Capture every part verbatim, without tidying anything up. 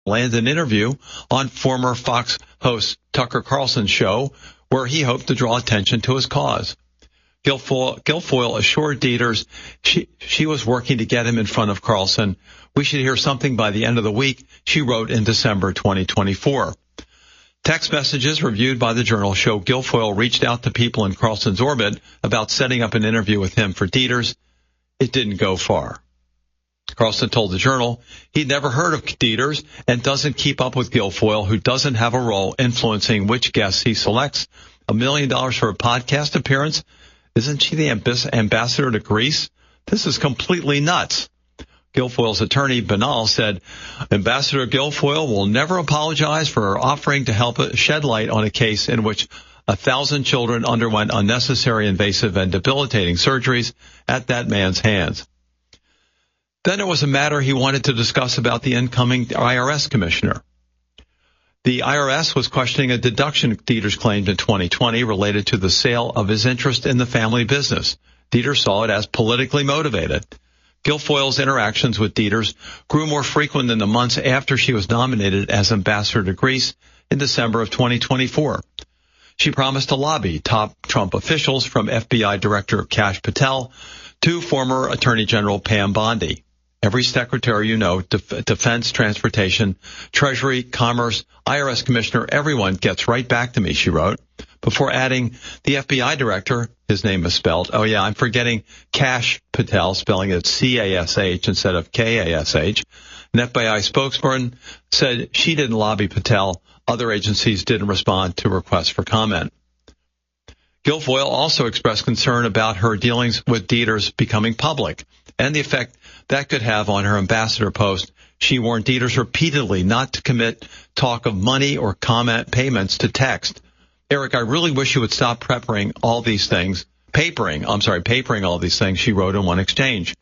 landed an interview on former Fox host Tucker Carlson's show, where he hoped to draw attention to his cause. Guilfoyle, Guilfoyle assured Deters she, she was working to get him in front of Carlson. We should hear something by the end of the week, she wrote in December twenty twenty-four. Text messages reviewed by the Journal show Guilfoyle reached out to people in Carlson's orbit about setting up an interview with him for Deters. It didn't go far. Carlson told the Journal he'd never heard of Deters and doesn't keep up with Guilfoyle, who doesn't have a role influencing which guests he selects. A million dollars for a podcast appearance? Isn't she the amb- ambassador to Greece? This is completely nuts. Guilfoyle's attorney, Banal, said, Ambassador Guilfoyle will never apologize for offering to help shed light on a case in which a thousand children underwent unnecessary, invasive, and debilitating surgeries at that man's hands. Then there was a matter he wanted to discuss about the incoming I R S commissioner. The I R S was questioning a deduction Deters claimed in twenty twenty related to the sale of his interest in the family business. Deters saw it as politically motivated. Guilfoyle's interactions with Deters grew more frequent in the months after she was nominated as ambassador to Greece in December of twenty twenty-four. She promised to lobby top Trump officials, from F B I Director Kash Patel to former Attorney General Pam Bondi. Every secretary you know, Def- Defense, Transportation, Treasury, Commerce, I R S Commissioner, everyone gets right back to me, she wrote, before adding the F B I Director, his name is spelled, oh yeah, I'm forgetting Kash Patel, spelling it C A S H instead of K A S H. An F B I spokesperson said she didn't lobby Patel. Other agencies didn't respond to requests for comment. Guilfoyle also expressed concern about her dealings with Deters becoming public and the effect that could have on her ambassador post. She warned Deters repeatedly not to commit talk of money or comment payments to text. Eric, I really wish you would stop peppering all these things, papering, I'm sorry, papering all these things, she wrote in one exchange.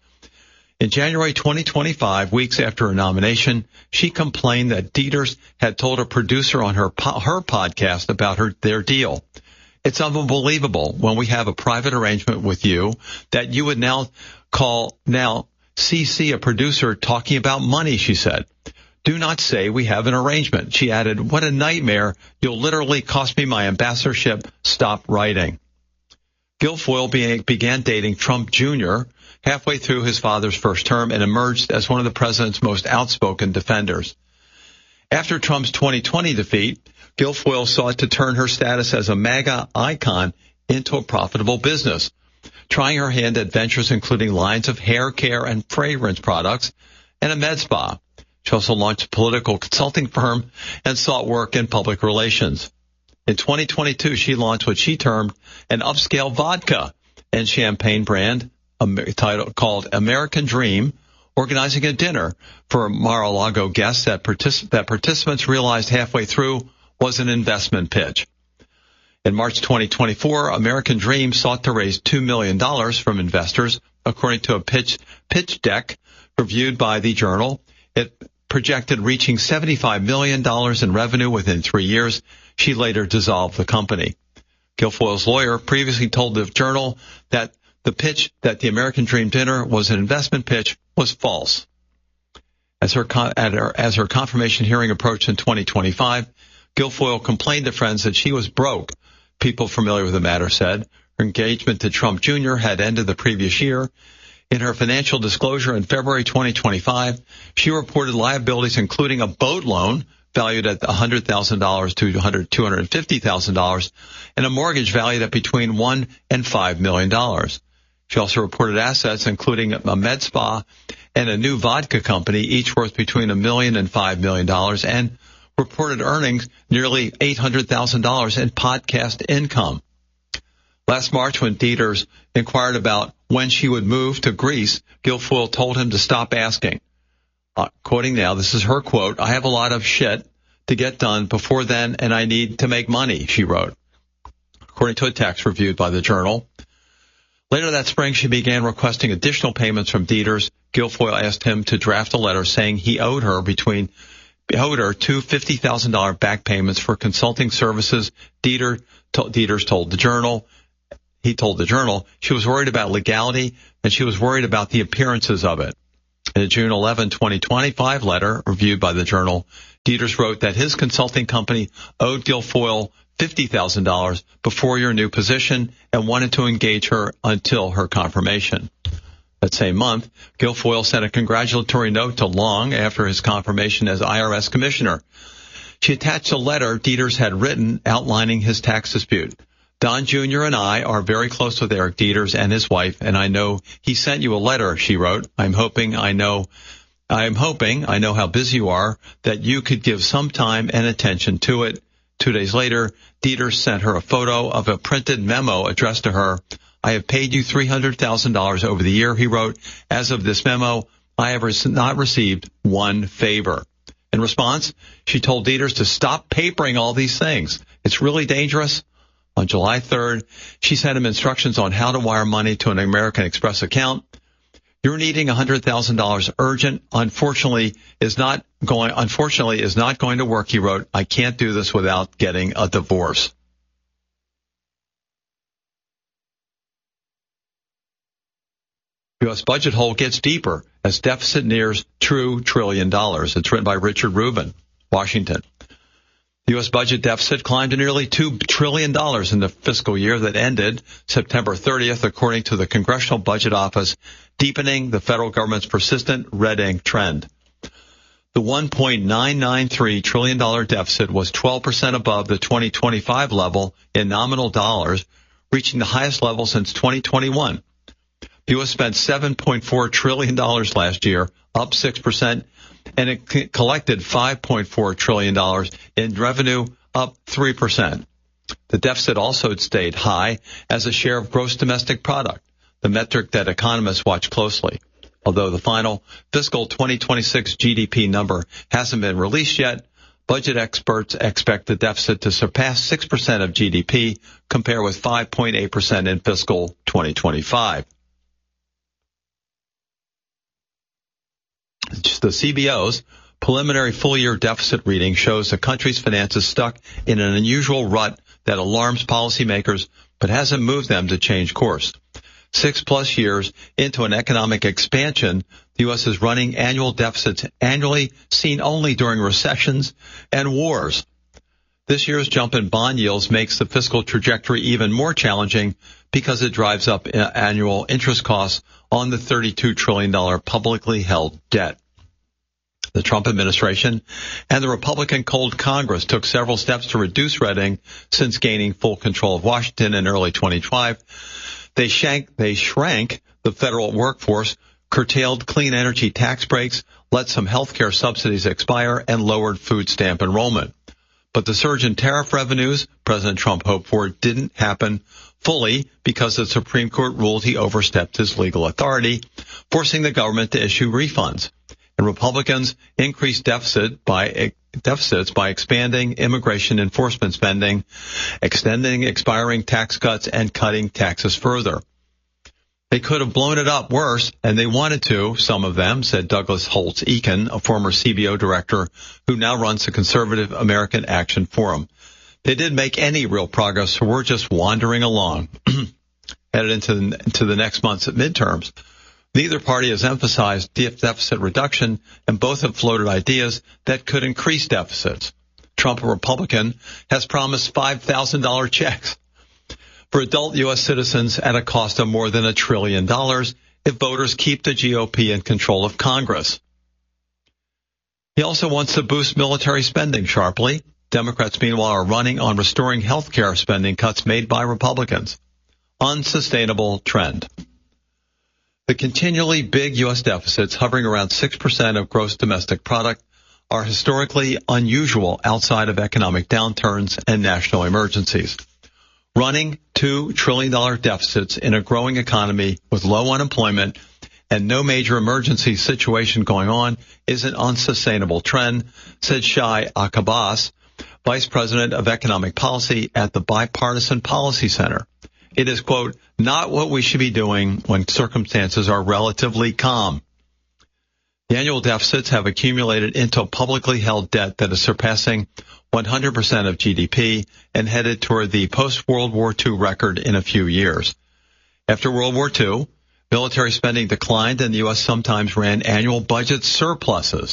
In January twenty twenty-five, weeks after her nomination, she complained that Deters had told a producer on her po- her podcast about her their deal. It's unbelievable when we have a private arrangement with you that you would now call, now C C a producer talking about money, she said. Do not say we have an arrangement. She added, what a nightmare. You'll literally cost me my ambassadorship. Stop writing. Guilfoyle be- began dating Trump Junior halfway through his father's first term and emerged as one of the president's most outspoken defenders. After Trump's twenty twenty defeat, Guilfoyle sought to turn her status as a MAGA icon into a profitable business, trying her hand at ventures including lines of hair care and fragrance products and a med spa. She also launched a political consulting firm and sought work in public relations. In twenty twenty-two, she launched what she termed an upscale vodka and champagne brand title called American Dream, organizing a dinner for Mar-a-Lago guests that, partic- that participants realized halfway through was an investment pitch. In March twenty twenty-four, American Dream sought to raise two million dollars from investors, according to a pitch, pitch deck reviewed by the Journal. It projected reaching seventy-five million dollars in revenue within three years. She later dissolved the company. Guilfoyle's lawyer previously told the Journal that the pitch that the American Dream dinner was an investment pitch was false. As her, con- at her, as her confirmation hearing approached in twenty twenty-five, Guilfoyle complained to friends that she was broke. People familiar with the matter said her engagement to Trump Junior had ended the previous year. In her financial disclosure in February twenty twenty-five, she reported liabilities including a boat loan valued at one hundred thousand dollars to two hundred fifty thousand dollars and a mortgage valued at between one and five million dollars. She also reported assets including a med spa and a new vodka company, each worth between a million and five million dollars, and reported earnings nearly eight hundred thousand dollars in podcast income. Last March, when Deters inquired about when she would move to Greece, Guilfoyle told him to stop asking. Uh, quoting now, this is her quote, I have a lot of shit to get done before then, and I need to make money, she wrote, according to a text reviewed by the Journal. Later that spring, she began requesting additional payments from Deters. Guilfoyle asked him to draft a letter saying he owed her between owed her two fifty thousand dollars back payments for consulting services. Dieter, to, Deters told the Journal, he told the Journal, she was worried about legality and she was worried about the appearances of it. In a June eleventh, twenty twenty-five letter reviewed by the Journal, Dieters wrote that his consulting company owed Guilfoyle fifty thousand dollars before your new position and wanted to engage her until her confirmation. That same month, Guilfoyle sent a congratulatory note to Long after his confirmation as I R S commissioner. She attached a letter Dieters had written outlining his tax dispute. Don Junior and I are very close with Eric Dieters and his wife, and I know he sent you a letter, she wrote. I'm hoping I know, I'm hoping I know how busy you are, that you could give some time and attention to it. Two days later, Dieters sent her a photo of a printed memo addressed to her. I have paid you three hundred thousand dollars over the year, he wrote. As of this memo, I have not received one favor. In response, she told Dieters to stop papering all these things. It's really dangerous. On July third, she sent him instructions on how to wire money to an American Express account. You're needing one hundred thousand dollars urgent. Unfortunately, is not going, unfortunately is not going to work, he wrote. I can't do this without getting a divorce. U S budget hole gets deeper as deficit nears true trillion dollars. It's written by Richard Rubin, Washington. The U S budget deficit climbed to nearly two trillion dollars in the fiscal year that ended September thirtieth, according to the Congressional Budget Office, deepening the federal government's persistent red ink trend. The one point nine nine three trillion dollars deficit was twelve percent above the twenty twenty-five level in nominal dollars, reaching the highest level since twenty twenty-one. The U S spent seven point four trillion dollars last year, up six percent, and it c- collected five point four trillion dollars in revenue, up three percent. The deficit also stayed high as a share of gross domestic product, the metric that economists watch closely. Although the final fiscal twenty twenty-six G D P number hasn't been released yet, budget experts expect the deficit to surpass six percent of G D P, compared with five point eight percent in fiscal twenty twenty-five. The C B O's preliminary full-year deficit reading shows the country's finances stuck in an unusual rut that alarms policymakers but hasn't moved them to change course. Six-plus years into an economic expansion, the U S is running annual deficits annually seen only during recessions and wars. This year's jump in bond yields makes the fiscal trajectory even more challenging because it drives up annual interest costs on the thirty-two trillion dollars publicly held debt. The Trump administration and the Republican-controlled Congress took several steps to reduce red ink since gaining full control of Washington in early twenty-five. They shrank, they shrank the federal workforce, curtailed clean energy tax breaks, let some health care subsidies expire, and lowered food stamp enrollment. But the surge in tariff revenues President Trump hoped for didn't happen fully because the Supreme Court ruled he overstepped his legal authority, forcing the government to issue refunds. And Republicans increased deficit by, deficits by expanding immigration enforcement spending, extending expiring tax cuts, and cutting taxes further. They could have blown it up worse, and they wanted to, some of them, said Douglas Holtz-Eakin, a former C B O director who now runs the Conservative American Action Forum. They didn't make any real progress, so we're just wandering along. Headed into the, into the next month's midterms. Neither party has emphasized deficit reduction, and both have floated ideas that could increase deficits. Trump, a Republican, has promised five thousand dollars checks for adult U S citizens at a cost of more than a trillion dollars if voters keep the G O P in control of Congress. He also wants to boost military spending sharply. Democrats, meanwhile, are running on restoring health care spending cuts made by Republicans. Unsustainable trend. The continually big U S deficits, hovering around six percent of gross domestic product, are historically unusual outside of economic downturns and national emergencies. Running two trillion dollars deficits in a growing economy with low unemployment and no major emergency situation going on is an unsustainable trend, said Shai Akabas, Vice President of Economic Policy at the Bipartisan Policy Center. It is, quote, not what we should be doing when circumstances are relatively calm. The annual deficits have accumulated into publicly held debt that is surpassing one hundred percent of G D P and headed toward the post-World War Two record in a few years. After World War Two, military spending declined and the U S sometimes ran annual budget surpluses.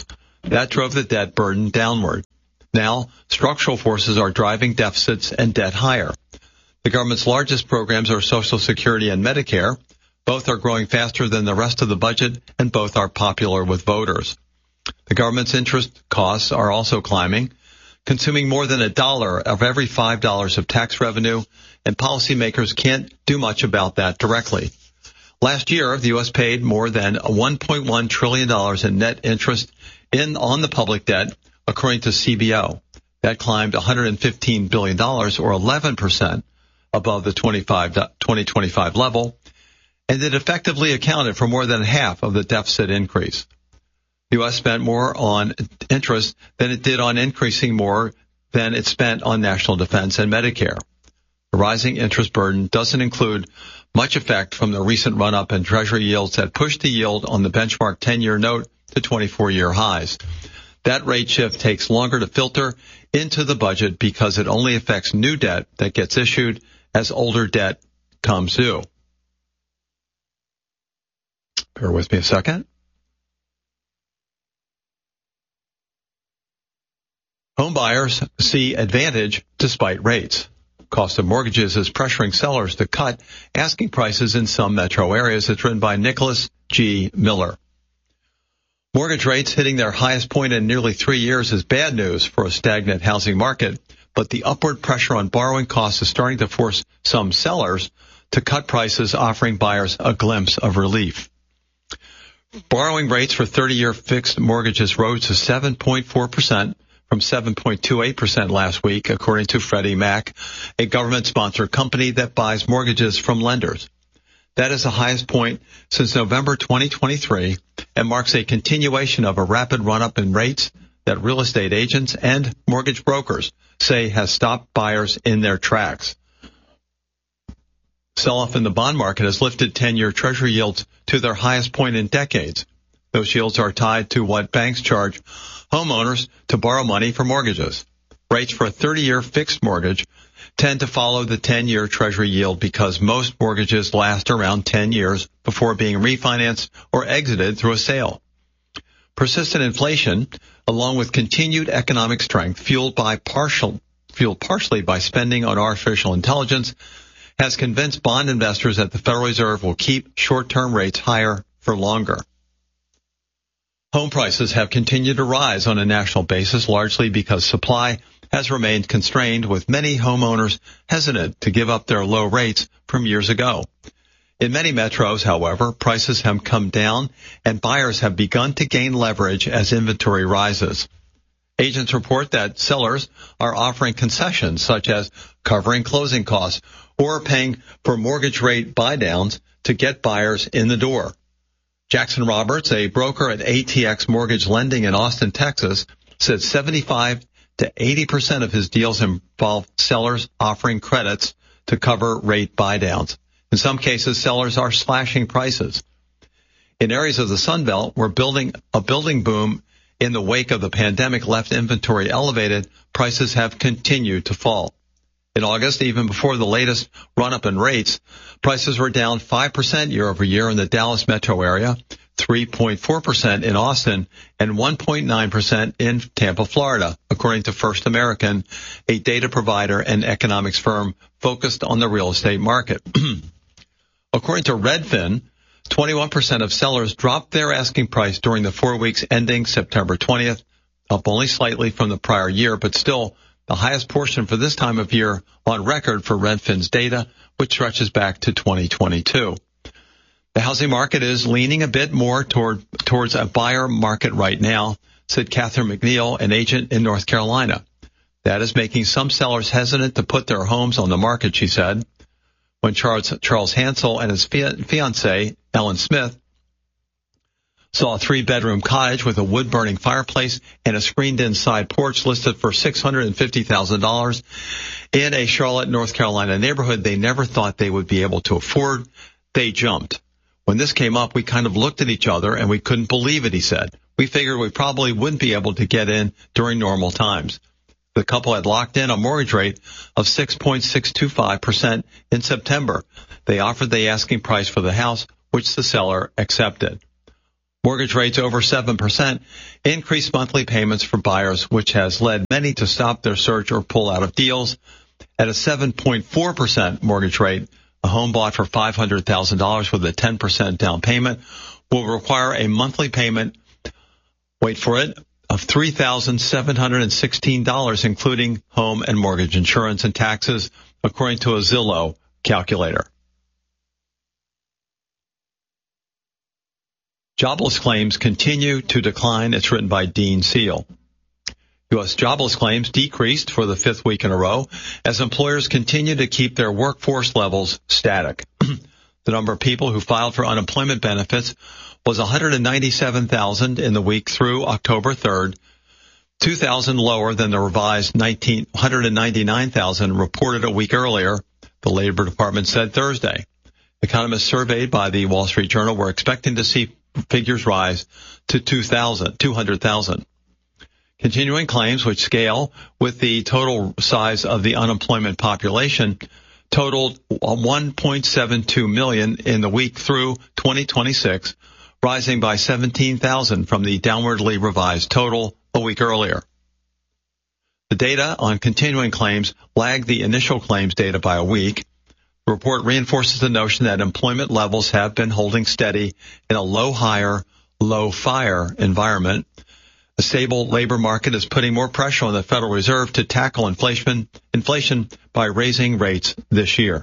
That drove the debt burden downward. Now, structural forces are driving deficits and debt higher. The government's largest programs are Social Security and Medicare. Both are growing faster than the rest of the budget, and both are popular with voters. The government's interest costs are also climbing, consuming more than a dollar of every five dollars of tax revenue, and policymakers can't do much about that directly. Last year, the U S paid more than one point one trillion dollars in net interest in on the public debt, according to C B O. That climbed one hundred fifteen billion dollars, or eleven percent, above the twenty twenty-five level, and it effectively accounted for more than half of the deficit increase. The U S spent more on interest than it did on increasing more than it spent on national defense and Medicare. The rising interest burden doesn't include much effect from the recent run-up in Treasury yields that pushed the yield on the benchmark ten-year note to twenty-four-year highs. That rate shift takes longer to filter into the budget because it only affects new debt that gets issued as older debt comes due. Bear with me a second. Home buyers see advantage despite rates. Cost of mortgages is pressuring sellers to cut asking prices in some metro areas. It's written by Nicholas G. Miller. Mortgage rates hitting their highest point in nearly three years is bad news for a stagnant housing market, but the upward pressure on borrowing costs is starting to force some sellers to cut prices, offering buyers a glimpse of relief. Borrowing rates for thirty-year fixed mortgages rose to seven point four percent from seven point two eight percent last week, according to Freddie Mac, a government-sponsored company that buys mortgages from lenders. That is the highest point since November twenty twenty-three and marks a continuation of a rapid run-up in rates that real estate agents and mortgage brokers say has stopped buyers in their tracks. Sell-off in the bond market has lifted ten-year Treasury yields to their highest point in decades. Those yields are tied to what banks charge homeowners to borrow money for mortgages. Rates for a thirty-year fixed mortgage tend to follow the ten-year Treasury yield because most mortgages last around ten years before being refinanced or exited through a sale. Persistent inflation, along with continued economic strength fueled by partial, fueled partially by spending on artificial intelligence, has convinced bond investors that the Federal Reserve will keep short-term rates higher for longer. Home prices have continued to rise on a national basis, largely because supply has remained constrained, with many homeowners hesitant to give up their low rates from years ago. In many metros, however, prices have come down and buyers have begun to gain leverage as inventory rises. Agents report that sellers are offering concessions such as covering closing costs or paying for mortgage rate buy-downs to get buyers in the door. Jackson Roberts, a broker at A T X Mortgage Lending in Austin, Texas, said seventy-five to eighty percent of his deals involve sellers offering credits to cover rate buy-downs. In some cases, sellers are slashing prices. In areas of the Sun Belt where building a building boom in the wake of the pandemic left inventory elevated, prices have continued to fall. In August, even before the latest run-up in rates, prices were down five percent year over year in the Dallas metro area, three point four percent in Austin, and one point nine percent in Tampa, Florida, according to First American, a data provider and economics firm focused on the real estate market. According to Redfin, twenty-one percent of sellers dropped their asking price during the four weeks ending September twentieth, up only slightly from the prior year, but still the highest portion for this time of year on record for Redfin's data, which stretches back to twenty twenty-two. The housing market is leaning a bit more toward towards a buyer market right now, said Catherine McNeil, an agent in North Carolina. That is making some sellers hesitant to put their homes on the market, she said. When Charles, Charles Hansel and his fiancée, Ellen Smith, saw a three-bedroom cottage with a wood-burning fireplace and a screened-in side porch listed for six hundred fifty thousand dollars in a Charlotte, North Carolina neighborhood they never thought they would be able to afford, they jumped. When this came up, we kind of looked at each other and we couldn't believe it, he said. We figured we probably wouldn't be able to get in during normal times. The couple had locked in a mortgage rate of six point six two five percent in September. They offered the asking price for the house, which the seller accepted. Mortgage rates over seven percent increased monthly payments for buyers, which has led many to stop their search or pull out of deals. At a seven point four percent mortgage rate, a home bought for five hundred thousand dollars with a ten percent down payment will require a monthly payment, wait for it, of three thousand seven hundred sixteen dollars, including home and mortgage insurance and taxes, according to a Zillow calculator. Jobless claims continue to decline. It's written by Dean Seal. U S jobless claims decreased for the fifth week in a row as employers continue to keep their workforce levels static. The number of people who filed for unemployment benefits was one hundred ninety-seven thousand in the week through October third, two thousand lower than the revised one hundred ninety-nine thousand reported a week earlier, the Labor Department said Thursday. Economists surveyed by the Wall Street Journal were expecting to see figures rise to two hundred thousand. Continuing claims, which scale with the total size of the unemployment population, totaled one point seven two million in the week through twenty twenty-six, rising by seventeen thousand from the downwardly revised total a week earlier. The data on continuing claims lagged the initial claims data by a week. The report reinforces the notion that employment levels have been holding steady in a low-hire, low-fire environment. A stable labor market is putting more pressure on the Federal Reserve to tackle inflation, inflation by raising rates this year.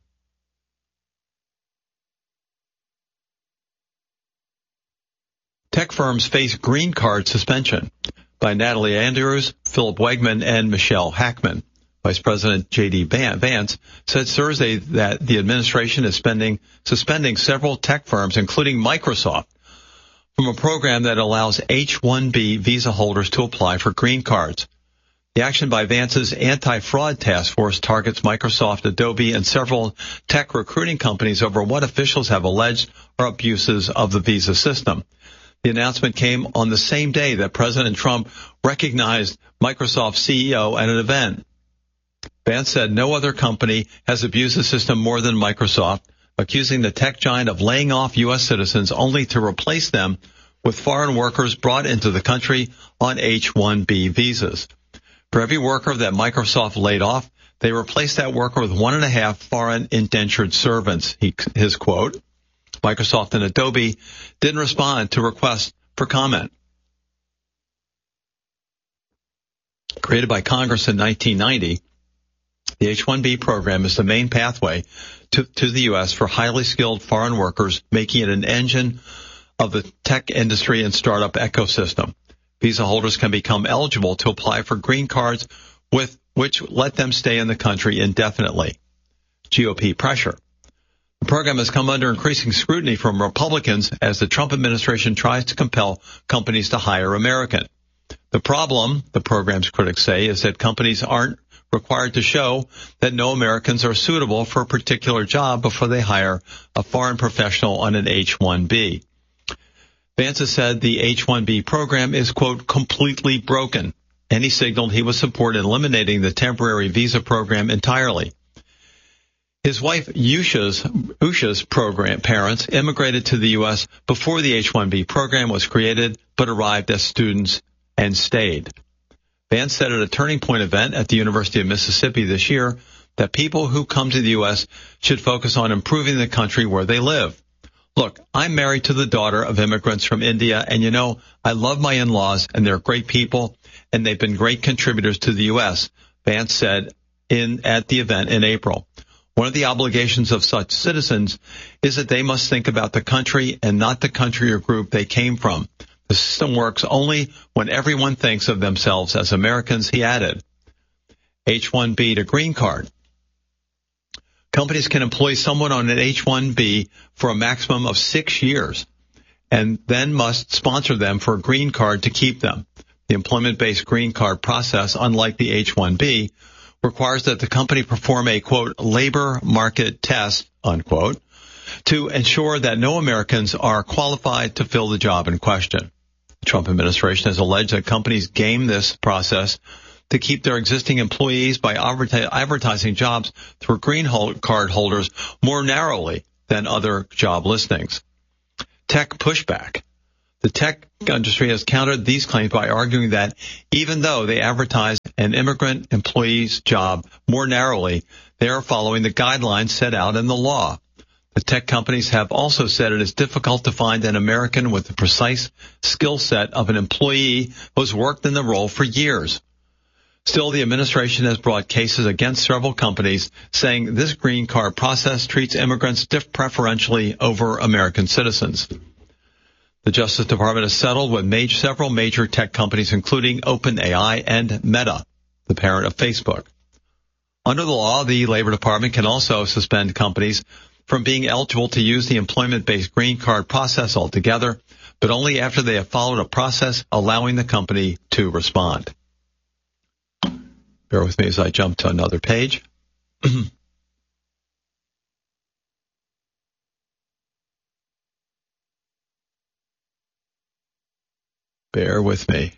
Tech firms face green card suspension by Natalie Andrews, Philip Wegman, and Michelle Hackman. Vice President J D Vance said Thursday that the administration is spending, suspending several tech firms, including Microsoft, from a program that allows H one B visa holders to apply for green cards. The action by Vance's anti-fraud task force targets Microsoft, Adobe, and several tech recruiting companies over what officials have alleged are abuses of the visa system. The announcement came on the same day that President Trump recognized Microsoft's C E O at an event. Vance said no other company has abused the system more than Microsoft, accusing the tech giant of laying off U S citizens only to replace them with foreign workers brought into the country on H one B visas. For every worker that Microsoft laid off, they replaced that worker with one and a half foreign indentured servants, he, his quote. Microsoft and Adobe didn't respond to requests for comment. Created by Congress in nineteen ninety, the H one B program is the main pathway to, to the U S for highly skilled foreign workers, making it an engine of the tech industry and startup ecosystem. Visa holders can become eligible to apply for green cards, with which let them stay in the country indefinitely. G O P pressure. The program has come under increasing scrutiny from Republicans as the Trump administration tries to compel companies to hire American. The problem, the program's critics say, is that companies aren't required to show that no Americans are suitable for a particular job before they hire a foreign professional on an H one B. Vance has said the H one B program is, quote, completely broken, and he signaled he would support eliminating the temporary visa program entirely. His wife Usha's, Usha's program parents immigrated to the U S before the H one B program was created, but arrived as students and stayed. Vance said at a Turning Point event at the University of Mississippi this year that people who come to the U S should focus on improving the country where they live. Look, I'm married to the daughter of immigrants from India, and you know, I love my in-laws, and they're great people, and they've been great contributors to the U S, Vance said in at the event in April. One of the obligations of such citizens is that they must think about the country and not the country or group they came from. The system works only when everyone thinks of themselves as Americans, he added. H one B to green card. Companies can employ someone on an H one B for a maximum of six years and then must sponsor them for a green card to keep them. The employment-based green card process, unlike the H one B, requires that the company perform a, quote, labor market test, unquote, to ensure that no Americans are qualified to fill the job in question. The Trump administration has alleged that companies game this process to keep their existing employees by advertising jobs through green card holders more narrowly than other job listings. Tech pushback. The tech industry has countered these claims by arguing that even though they advertise an immigrant employee's job more narrowly, they are following the guidelines set out in the law. The tech companies have also said it is difficult to find an American with the precise skill set of an employee who has worked in the role for years. Still, the administration has brought cases against several companies, saying this green card process treats immigrants preferentially over American citizens. The Justice Department has settled with major, several major tech companies, including OpenAI and Meta, the parent of Facebook. Under the law, the Labor Department can also suspend companies from being eligible to use the employment-based green card process altogether, but only after they have followed a process allowing the company to respond. Bear with me as I jump to another page. Bear with me.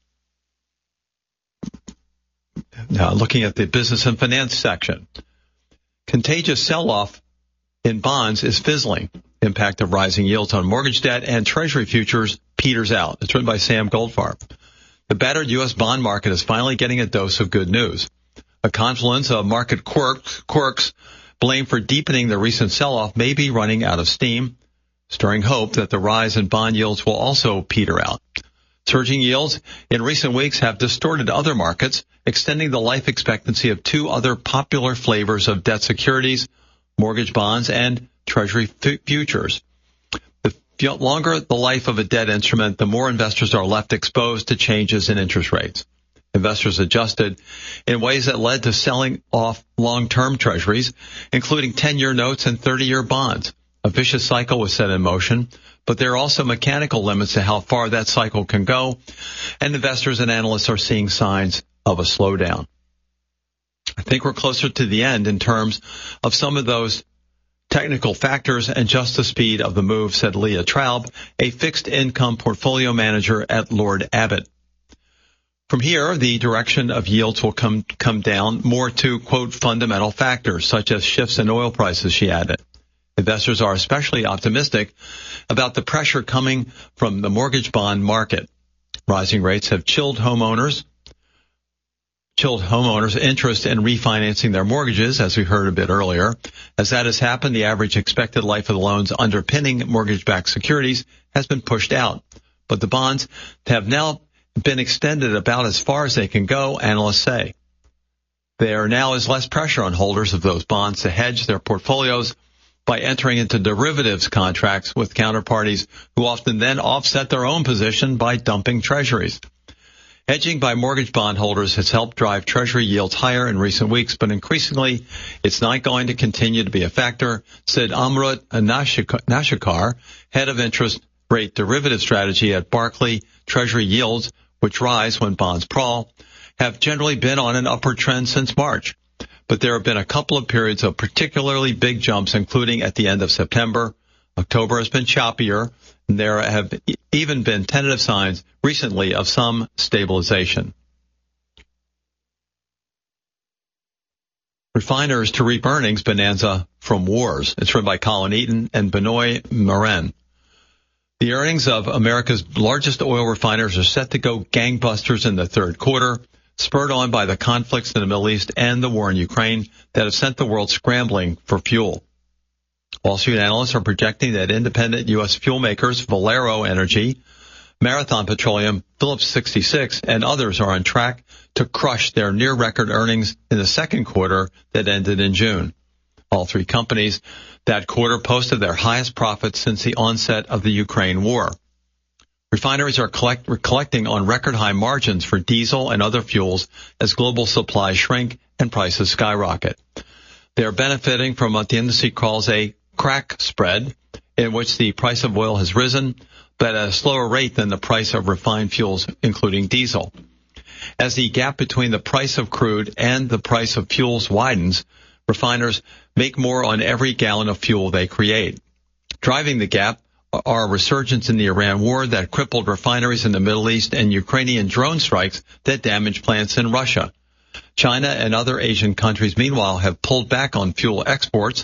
Now, looking at the business and finance section. Contagious sell-off in bonds is fizzling. Impact of rising yields on mortgage debt and Treasury futures peters out. It's written by Sam Goldfarb. The battered U S bond market is finally getting a dose of good news. A confluence of market quirks, quirks blamed for deepening the recent sell-off may be running out of steam, stirring hope that the rise in bond yields will also peter out. Surging yields in recent weeks have distorted other markets, extending the life expectancy of two other popular flavors of debt securities, mortgage bonds and Treasury f- futures. The longer the life of a debt instrument, the more investors are left exposed to changes in interest rates. Investors adjusted in ways that led to selling off long-term treasuries, including ten-year notes and thirty-year bonds. A vicious cycle was set in motion, but there are also mechanical limits to how far that cycle can go, and investors and analysts are seeing signs of a slowdown. I think we're closer to the end in terms of some of those technical factors and just the speed of the move, said Leah Traub, a fixed income portfolio manager at Lord Abbett. From here, the direction of yields will come come down more to, quote, fundamental factors, such as shifts in oil prices, she added. Investors are especially optimistic about the pressure coming from the mortgage bond market. Rising rates have chilled homeowners, chilled homeowners' interest in refinancing their mortgages, as we heard a bit earlier. As that has happened, the average expected life of the loans underpinning mortgage-backed securities has been pushed out. But the bonds have now been extended about as far as they can go, analysts say. There now is less pressure on holders of those bonds to hedge their portfolios by entering into derivatives contracts with counterparties who often then offset their own position by dumping treasuries. Hedging by mortgage bond holders has helped drive Treasury yields higher in recent weeks, but increasingly it's not going to continue to be a factor, said Amrut Nashikar, head of interest rate derivative strategy at Barclays. Treasury yields, which rise when bonds fall, have generally been on an upward trend since March. But there have been a couple of periods of particularly big jumps, including at the end of September. October has been choppier, and there have even been tentative signs recently of some stabilization. Refiners to reap earnings bonanza from wars. It's written by Colin Eaton and Benoit Morin. The earnings of America's largest oil refiners are set to go gangbusters in the third quarter, spurred on by the conflicts in the Middle East and the war in Ukraine that have sent the world scrambling for fuel. Wall Street analysts are projecting that independent U S fuel makers Valero Energy, Marathon Petroleum, Phillips sixty-six, and others are on track to crush their near-record earnings in the second quarter that ended in June. All three companies that quarter posted their highest profits since the onset of the Ukraine war. Refineries are collect, collecting on record-high margins for diesel and other fuels as global supplies shrink and prices skyrocket. They are benefiting from what the industry calls a crack spread, in which the price of oil has risen, but at a slower rate than the price of refined fuels, including diesel. As the gap between the price of crude and the price of fuels widens, refiners make more on every gallon of fuel they create. Driving the gap are a resurgence in the Iran war that crippled refineries in the Middle East and Ukrainian drone strikes that damaged plants in Russia. China and other Asian countries, meanwhile, have pulled back on fuel exports.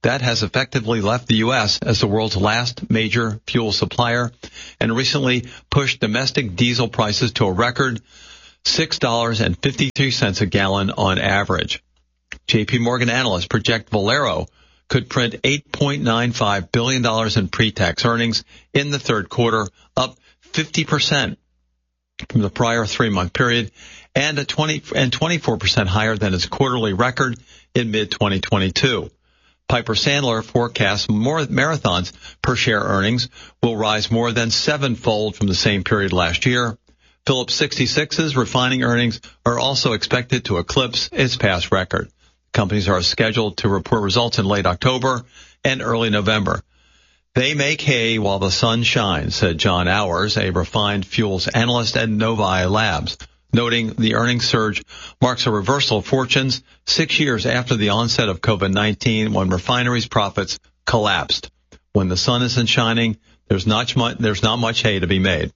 That has effectively left the U S as the world's last major fuel supplier and recently pushed domestic diesel prices to a record six dollars and fifty-three cents a gallon on average. J P Morgan analysts project Valero could print eight point nine five billion dollars in pre-tax earnings in the third quarter, up fifty percent from the prior three-month period, and a twenty and twenty-four percent higher than its quarterly record in mid twenty twenty-two. Piper Sandler forecasts more Marathon's per share earnings will rise more than sevenfold from the same period last year. Phillips sixty-six's refining earnings are also expected to eclipse its past record. Companies are scheduled to report results in late October and early November. They make hay while the sun shines, said John Hours, a refined fuels analyst at Novi Labs, noting the earnings surge marks a reversal of fortunes six years after the onset of COVID nineteen when refineries' profits collapsed. When the sun isn't shining, there's not much, there's not much hay to be made.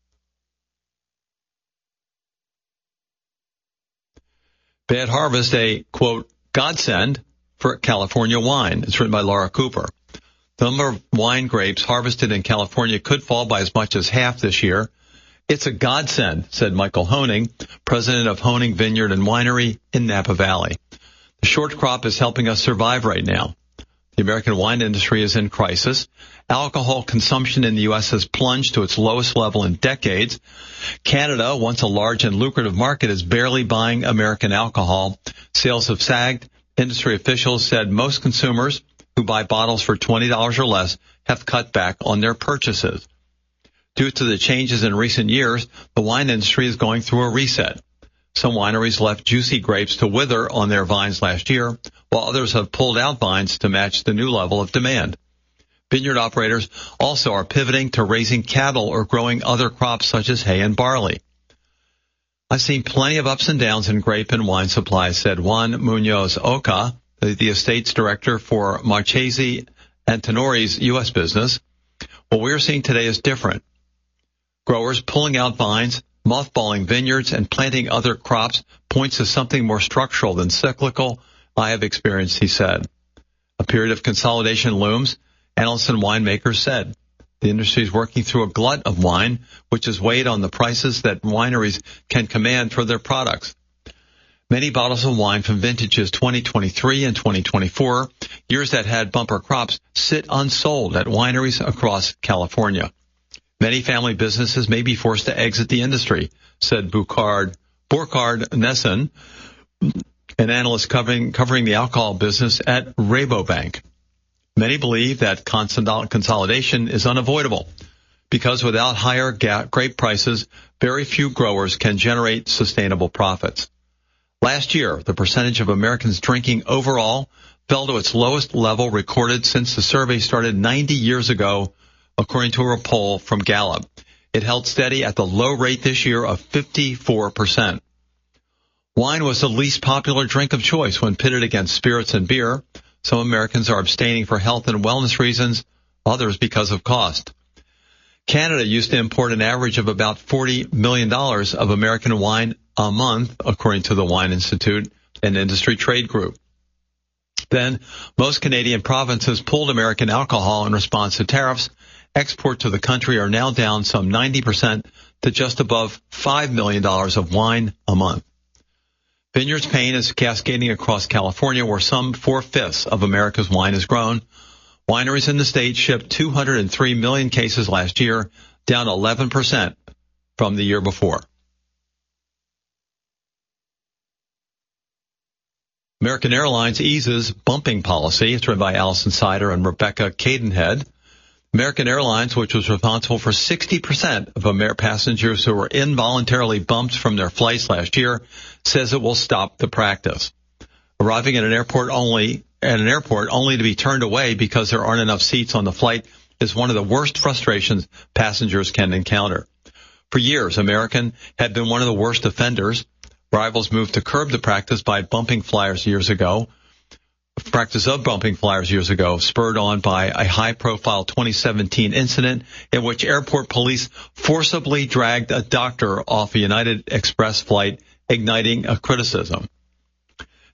Bad harvest, a, quote, godsend for California wine. It's written by Laura Cooper. The number of wine grapes harvested in California could fall by as much as half this year. It's a godsend, said Michael Honing, president of Honing Vineyard and Winery in Napa Valley. The short crop is helping us survive right now. The American wine industry is in crisis. Alcohol consumption in the U S has plunged to its lowest level in decades. Canada, once a large and lucrative market, is barely buying American alcohol. Sales have sagged. Industry officials said most consumers who buy bottles for twenty dollars or less have cut back on their purchases. Due to the changes in recent years, the wine industry is going through a reset. Some wineries left juicy grapes to wither on their vines last year, while others have pulled out vines to match the new level of demand. Vineyard operators also are pivoting to raising cattle or growing other crops such as hay and barley. I've seen plenty of ups and downs in grape and wine supply, said Juan Munoz Oca, the, the estates director for Marchese Antinori's U S business. What we're seeing today is different. Growers pulling out vines, mothballing vineyards, and planting other crops points to something more structural than cyclical I have experienced, he said. A period of consolidation looms, analysts and winemakers said. The industry is working through a glut of wine, which has weighed on the prices that wineries can command for their products. Many bottles of wine from vintages twenty twenty-three and twenty twenty-four, years that had bumper crops, sit unsold at wineries across California. Many family businesses may be forced to exit the industry, said Burkhard, Burkhard Nessen, an analyst covering, covering the alcohol business at Rabobank. Many believe that consolidation is unavoidable because without higher grape prices, very few growers can generate sustainable profits. Last year, the percentage of Americans drinking overall fell to its lowest level recorded since the survey started ninety years ago, according to a poll from Gallup. It held steady at the low rate this year of fifty-four percent. Wine was the least popular drink of choice when pitted against spirits and beer. Some Americans are abstaining for health and wellness reasons, others because of cost. Canada used to import an average of about forty million dollars of American wine a month, according to the Wine Institute, an industry trade group. Then, most Canadian provinces pulled American alcohol in response to tariffs. Exports to the country are now down some ninety percent to just above five million dollars of wine a month. Vineyards pain is cascading across California, where some four-fifths of America's wine is grown. Wineries in the state shipped two hundred three million cases last year, down eleven percent from the year before. American Airlines eases bumping policy. It's written by Allison Sider and Rebecca Cadenhead. American Airlines, which was responsible for sixty percent of Amer passengers who were involuntarily bumped from their flights last year, says it will stop the practice. Arriving at an airport only at an airport only to be turned away because there aren't enough seats on the flight is one of the worst frustrations passengers can encounter. For years, American had been one of the worst offenders. Rivals moved to curb the practice by bumping flyers years ago. Practice of bumping flyers years ago, spurred on by a high-profile twenty seventeen incident in which airport police forcibly dragged a doctor off a United Express flight, igniting a criticism.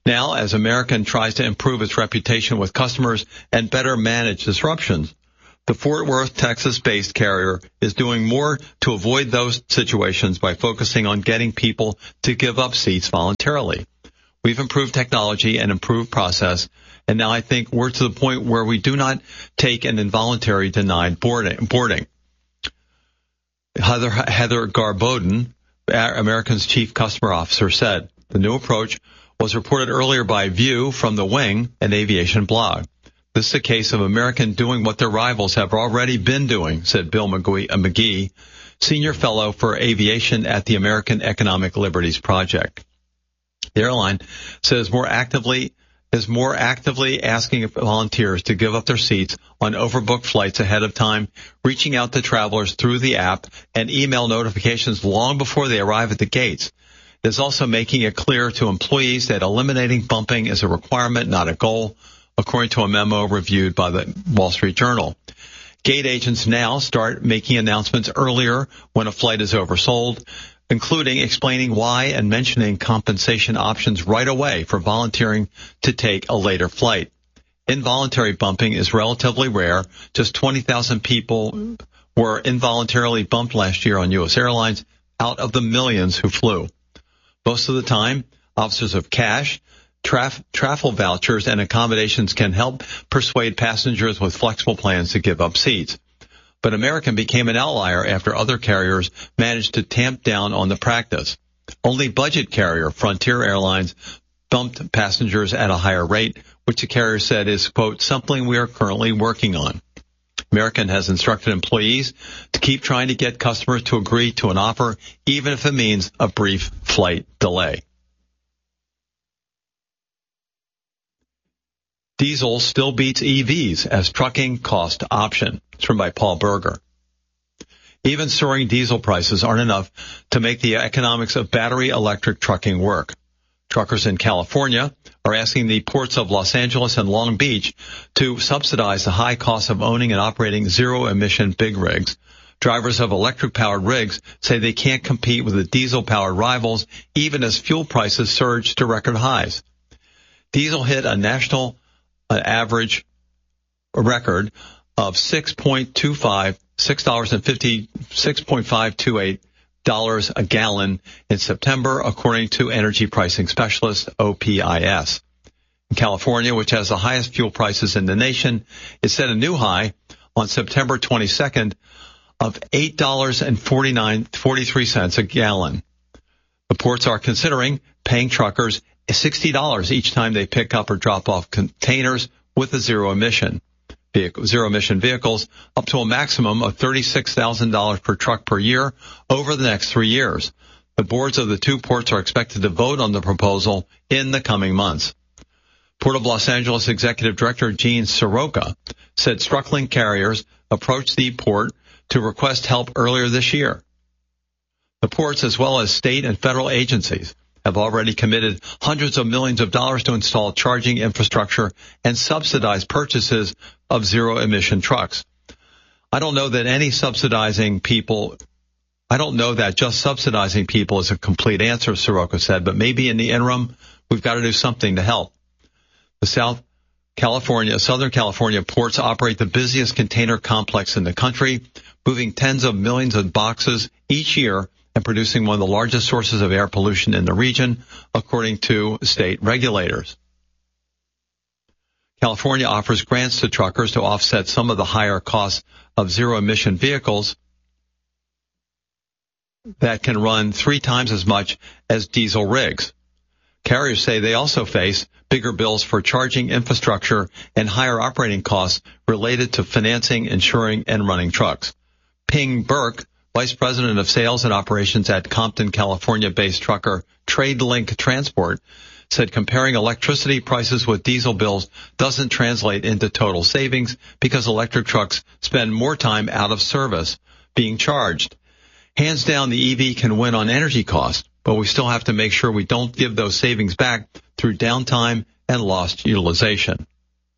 Now, as American tries to improve its reputation with customers and better manage disruptions, the Fort Worth, Texas-based carrier is doing more to avoid those situations by focusing on getting people to give up seats voluntarily. We've improved technology and improved process, and now I think we're to the point where we do not take an involuntary denied boarding. boarding. Heather, Heather Garbodin, American's chief customer officer, said the new approach was reported earlier by View from The Wing, an aviation blog. This is a case of American doing what their rivals have already been doing, said Bill McGee, senior fellow for aviation at the American Economic Liberties Project. The airline says more actively is more actively asking volunteers to give up their seats on overbooked flights ahead of time, reaching out to travelers through the app and email notifications long before they arrive at the gates. It is also making it clear to employees that eliminating bumping is a requirement, not a goal, according to a memo reviewed by the Wall Street Journal. Gate agents now start making announcements earlier when a flight is oversold, including explaining why and mentioning compensation options right away for volunteering to take a later flight. Involuntary bumping is relatively rare. Just twenty thousand people were involuntarily bumped last year on U S airlines out of the millions who flew. Most of the time, officers of cash, traf- travel vouchers, and accommodations can help persuade passengers with flexible plans to give up seats. But American became an outlier after other carriers managed to tamp down on the practice. Only budget carrier Frontier Airlines bumped passengers at a higher rate, which the carrier said is, quote, something we are currently working on. American has instructed employees to keep trying to get customers to agree to an offer, even if it means a brief flight delay. Diesel still beats E Vs as trucking cost option. It's written by Paul Berger. Even soaring diesel prices aren't enough to make the economics of battery electric trucking work. Truckers in California are asking the ports of Los Angeles and Long Beach to subsidize the high cost of owning and operating zero-emission big rigs. Drivers of electric-powered rigs say they can't compete with the diesel-powered rivals, even as fuel prices surge to record highs. Diesel hit a national uh, average record of six point two five, six dollars and fifty, six point five two eight dollars a gallon in September, according to energy pricing specialist O P I S. In California, which has the highest fuel prices in the nation, it set a new high on September twenty-second of eight dollars and forty-nine, forty-three cents a gallon. The ports are considering paying truckers sixty dollars each time they pick up or drop off containers with a zero emission. Zero emission vehicles up to a maximum of thirty-six thousand dollars per truck per year over the next three years. The boards of the two ports are expected to vote on the proposal in the coming months. Port of Los Angeles Executive Director Gene Soroka said struggling carriers approached the port to request help earlier this year. The ports, as well as state and federal agencies, have already committed hundreds of millions of dollars to install charging infrastructure and subsidize purchases of zero-emission trucks. I don't know that any subsidizing people, I don't know that just subsidizing people is a complete answer, Soroka said, but maybe in the interim, we've got to do something to help. The South California, Southern California ports operate the busiest container complex in the country, moving tens of millions of boxes each year and producing one of the largest sources of air pollution in the region, according to state regulators. California offers grants to truckers to offset some of the higher costs of zero-emission vehicles that can run three times as much as diesel rigs. Carriers say they also face bigger bills for charging infrastructure and higher operating costs related to financing, insuring, and running trucks. Ping Burke, Vice President of Sales and Operations at Compton, California-based trucker TradeLink Transport, said comparing electricity prices with diesel bills doesn't translate into total savings because electric trucks spend more time out of service being charged. Hands down, the E V can win on energy costs, but we still have to make sure we don't give those savings back through downtime and lost utilization.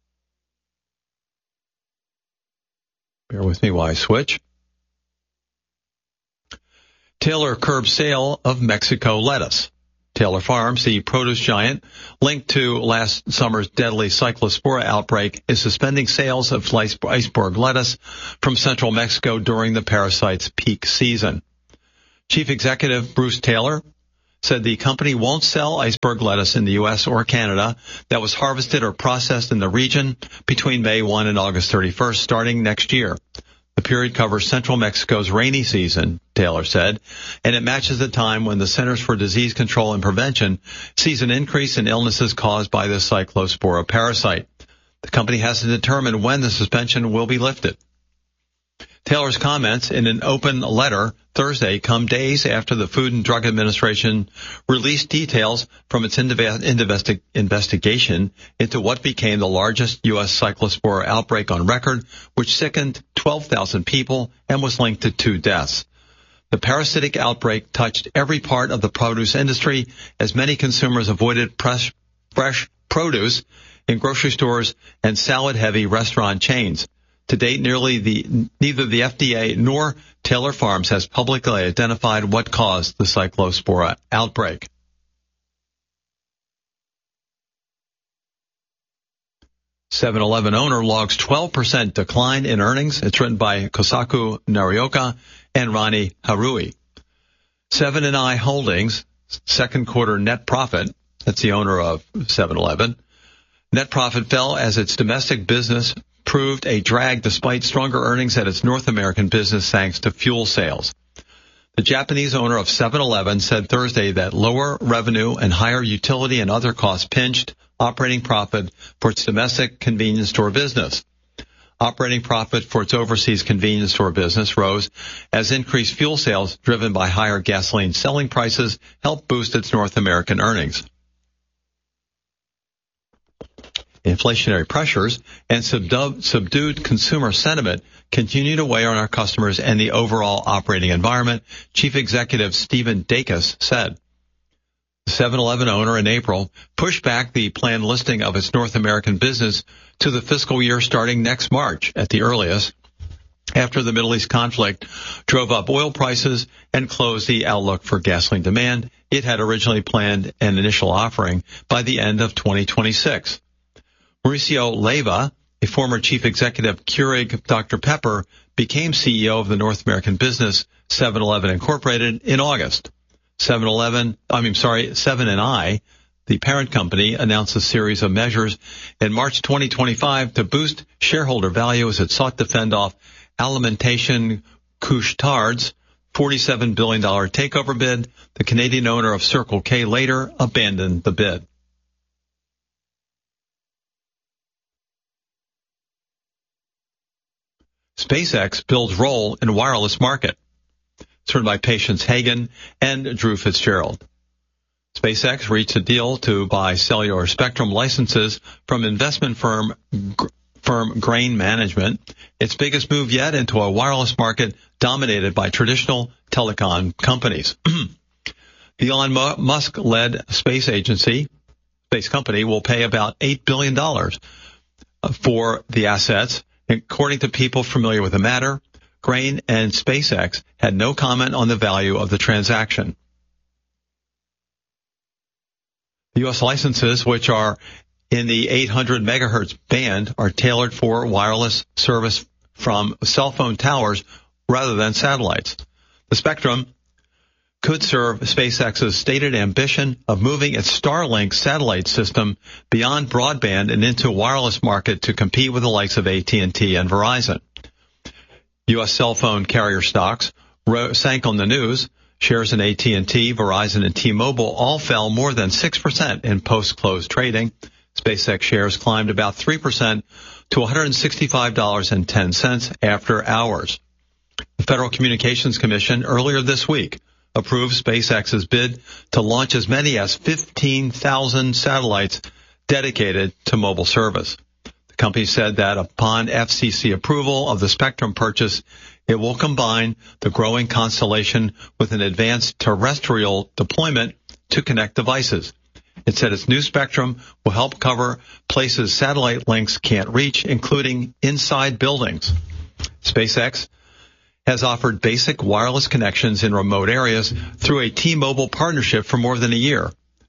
Bear with me while I switch. Taylor curbs sale of Mexico lettuce. Taylor Farms, the produce giant linked to last summer's deadly Cyclospora outbreak, is suspending sales of iceberg lettuce from central Mexico during the parasite's peak season. Chief Executive Bruce Taylor said the company won't sell iceberg lettuce in the U S or Canada that was harvested or processed in the region between May first and August thirty-first, starting next year. The period covers central Mexico's rainy season, Taylor said, and it matches the time when the Centers for Disease Control and Prevention sees an increase in illnesses caused by the Cyclospora parasite. The company has to determine when the suspension will be lifted. Taylor's comments in an open letter Thursday come days after the Food and Drug Administration released details from its investi- investigation into what became the largest U S Cyclospora outbreak on record, which sickened twelve thousand people and was linked to two deaths. The parasitic outbreak touched every part of the produce industry as many consumers avoided fresh, fresh produce in grocery stores and salad-heavy restaurant chains. To date, nearly the, neither the F D A nor Taylor Farms has publicly identified what caused the Cyclospora outbreak. seven eleven owner logs twelve percent decline in earnings. It's written by Kosaku Narioka and Ronnie Harui. Seven and I Holdings, second quarter net profit, that's the owner of seven eleven, net profit fell as its domestic business proved a drag despite stronger earnings at its North American business thanks to fuel sales. The Japanese owner of seven eleven said Thursday that lower revenue and higher utility and other costs pinched operating profit for its domestic convenience store business. Operating profit for its overseas convenience store business rose as increased fuel sales driven by higher gasoline selling prices helped boost its North American earnings. Inflationary pressures and subdu- subdued consumer sentiment continue to weigh on our customers and the overall operating environment, Chief Executive Stephen Dacus said. The seven eleven owner in April pushed back the planned listing of its North American business to the fiscal year starting next March at the earliest, after the Middle East conflict drove up oil prices and closed the outlook for gasoline demand. It had originally planned an initial offering by the end of twenty twenty-six. Mauricio Leyva, a former chief executive Keurig Doctor Pepper, became C E O of the North American business seven eleven Incorporated in August. seven eleven, I mean, sorry, seven and I, the parent company, announced a series of measures in March twenty twenty-five to boost shareholder value as it sought to fend off Alimentation Couche-Tard's forty-seven billion dollars takeover bid. The Canadian owner of Circle K later abandoned the bid. SpaceX builds role in wireless market. It's written by Patience Hagan and Drew Fitzgerald. SpaceX reached a deal to buy cellular spectrum licenses from investment firm firm Grain Management, its biggest move yet into a wireless market dominated by traditional telecom companies. The Elon Musk-led space agency, space company, will pay about eight billion dollars for the assets. According to people familiar with the matter, Grain and SpaceX had no comment on the value of the transaction. The U S licenses, which are in the eight hundred megahertz band, are tailored for wireless service from cell phone towers rather than satellites. The spectrum could serve SpaceX's stated ambition of moving its Starlink satellite system beyond broadband and into a wireless market to compete with the likes of A T and T and Verizon. U S cell phone carrier stocks sank on the news. Shares in A T and T, Verizon, and T-Mobile all fell more than six percent in post-close trading. SpaceX shares climbed about three percent to one hundred sixty-five dollars and ten cents after hours. The Federal Communications Commission earlier this week approved SpaceX's bid to launch as many as fifteen thousand satellites dedicated to mobile service. The company said that upon F C C approval of the spectrum purchase, it will combine the growing constellation with an advanced terrestrial deployment to connect devices. It said its new spectrum will help cover places satellite links can't reach, including inside buildings. SpaceX has offered basic wireless connections in remote areas through a T-Mobile partnership for more than a year.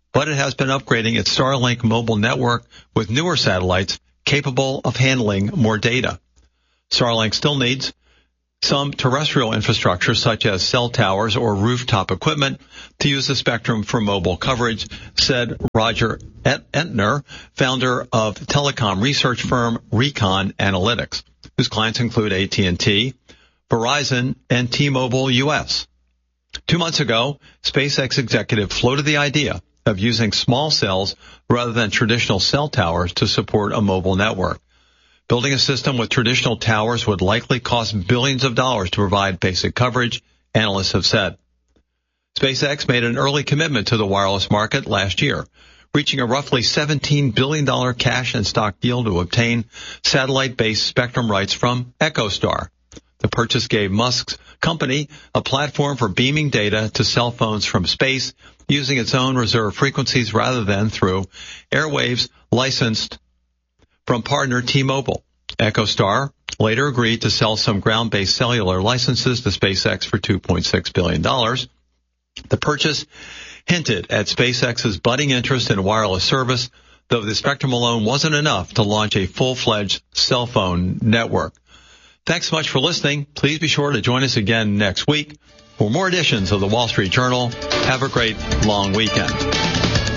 but it has been upgrading its Starlink mobile network with newer satellites capable of handling more data. Starlink still needs some terrestrial infrastructure such as cell towers or rooftop equipment to use the spectrum for mobile coverage, said Roger Entner, founder of telecom research firm Recon Analytics, whose clients include A T and T, Verizon, and T-Mobile U S. Two months ago, SpaceX executive floated the idea of using small cells rather than traditional cell towers to support a mobile network. Building a system with traditional towers would likely cost billions of dollars to provide basic coverage, analysts have said. SpaceX made an early commitment to the wireless market last year, reaching a roughly seventeen billion dollars cash and stock deal to obtain satellite-based spectrum rights from EchoStar. The purchase gave Musk's company a platform for beaming data to cell phones from space using its own reserve frequencies rather than through airwaves licensed from partner T-Mobile. EchoStar later agreed to sell some ground-based cellular licenses to SpaceX for two point six billion dollars. The purchase hinted at SpaceX's budding interest in wireless service, though the spectrum alone wasn't enough to launch a full-fledged cell phone network. Thanks so much for listening. Please be sure to join us again next week for more editions of the Wall Street Journal. Have a great long weekend.